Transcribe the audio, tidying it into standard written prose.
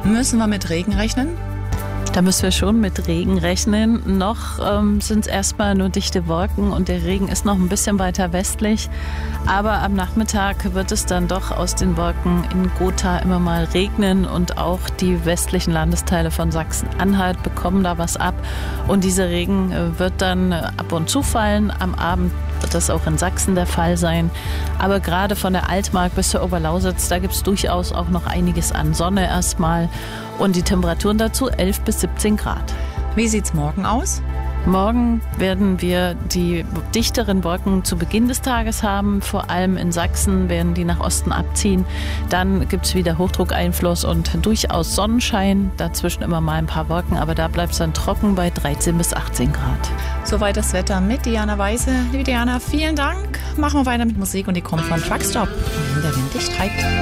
Müssen wir mit Regen rechnen? Da müssen wir schon mit Regen rechnen. Noch sind es erstmal nur dichte Wolken und der Regen ist noch ein bisschen weiter westlich. Aber am Nachmittag wird es dann doch aus den Wolken in Gotha immer mal regnen und auch die westlichen Landesteile von Sachsen-Anhalt bekommen da was ab. Und dieser Regen wird dann ab und zu fallen. Am Abend wird das auch in Sachsen der Fall sein. Aber gerade von der Altmark bis zur Oberlausitz, da gibt es durchaus auch noch einiges an Sonne erstmal. Und die Temperaturen dazu 11 bis 17 Grad. Wie sieht's morgen aus? Morgen werden wir die dichteren Wolken zu Beginn des Tages haben. Vor allem in Sachsen werden die nach Osten abziehen. Dann gibt es wieder Hochdruckeinfluss und durchaus Sonnenschein. Dazwischen immer mal ein paar Wolken, aber da bleibt es dann trocken bei 13 bis 18 Grad. Soweit das Wetter mit Diana Weise. Liebe Diana, vielen Dank. Machen wir weiter mit Musik und die kommt von Truckstop. Wenn der Wind dich treibt.